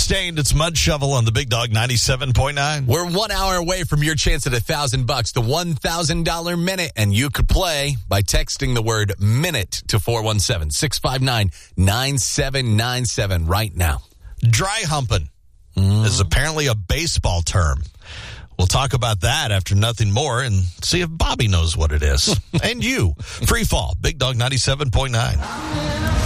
Stained. It's Mud Shovel on the Big Dog 97.9. We're 1 hour away from your chance at $1,000, the $1,000 minute, and you could play by texting the word minute to 417-659-9797 right now. Dry humping is apparently a baseball term. We'll talk about that after Nothing More and see if Bobby knows what it is. And you. Free Fall, Big Dog 97.9.